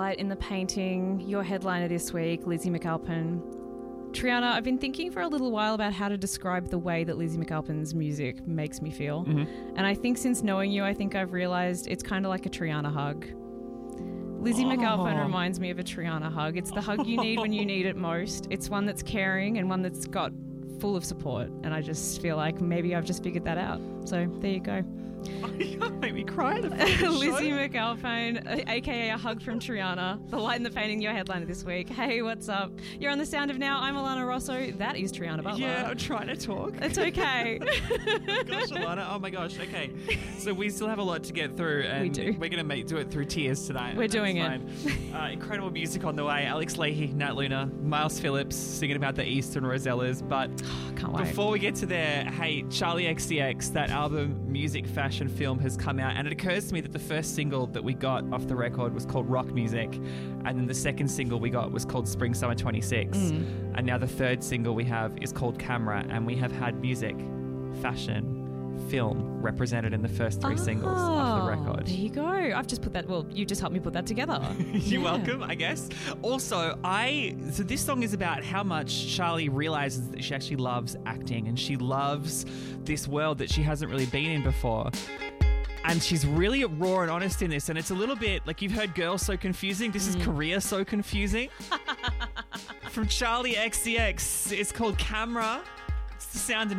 light in the painting, your headliner this week, Lizzie McAlpin. Triana, I've been thinking for a little while about how to describe the way that Lizzie McAlpin's music makes me feel. And I think since knowing you, I think I've realised it's kind of like a Triana hug. Lizzie McAlpin reminds me of a Triana hug. It's the hug you need when you need it most. It's one that's caring and one that's got full of support. And I just feel like maybe I've just figured that out. So there you go. You can't make me cry. Lizzie McAlpin, aka a hug from Triana, the light in the painting, your headliner this week. Hey, what's up? You're on The Sound of Now. I'm Alana Rosso. That is Triana Butler. Yeah, I'm trying to talk. It's okay. Gosh, Alana. Oh my gosh. Okay. So we still have a lot to get through, and we do. We're going to do it through tears tonight. We're doing it. Incredible music on the way. Alex Leahy, Nat Luna, Miles Phillips singing about the Eastern Rosellas. But can't wait. Before we get to there, hey, Charlie XCX, that album Music Fashion Film has come out, and it occurs to me that the first single that we got off the record was called Rock Music, and then the second single we got was called Spring Summer 26, and now the third single we have is called Camera, and we have had music, fashion, film represented in the first three singles off the record. There you go. I've just put that, well, you just helped me put that together. You're welcome, I guess. Also, so this song is about how much Charlie realizes that she actually loves acting, and she loves this world that she hasn't really been in before. And she's really raw and honest in this, and it's a little bit like you've heard Girl So Confusing. This is Career So Confusing. From Charlie XCX. It's called Camera. It's The Sound of